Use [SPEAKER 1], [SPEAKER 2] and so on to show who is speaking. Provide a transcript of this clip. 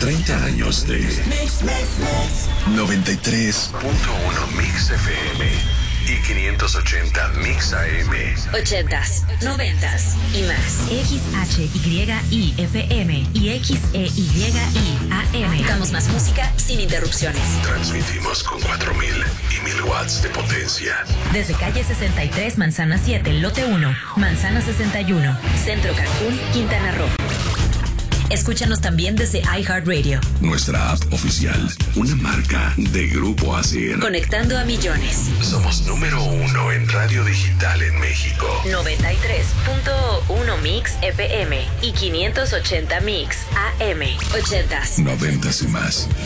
[SPEAKER 1] 30 años de 93.1 Mix FM y 580 Mix AM.
[SPEAKER 2] 80s, 90s y más.
[SPEAKER 3] XHYI FM y XEYI AM.
[SPEAKER 2] Damos más música sin interrupciones.
[SPEAKER 1] Transmitimos con 4000 y 1000 watts de potencia.
[SPEAKER 3] Desde calle 63, Manzana 7, lote 1, Manzana 61,
[SPEAKER 2] Centro Cancún, Quintana Roo. Escúchanos también desde iHeartRadio.
[SPEAKER 1] Nuestra app oficial, una marca de Grupo ASIR.
[SPEAKER 2] Conectando a millones.
[SPEAKER 1] Somos número 1 en radio digital en México.
[SPEAKER 2] 93.1 Mix FM y 580 Mix AM. 80s.
[SPEAKER 1] 90s y más.